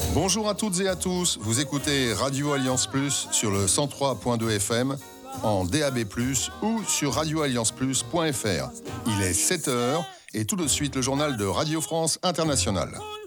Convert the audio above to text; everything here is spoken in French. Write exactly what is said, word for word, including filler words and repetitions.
Bonjour à toutes et à tous, vous écoutez Radio Alliance Plus sur le cent trois point deux F M, en D A B plus, ou sur radio alliance plus point F R. Il est sept heures et tout de suite le journal de Radio France Internationale.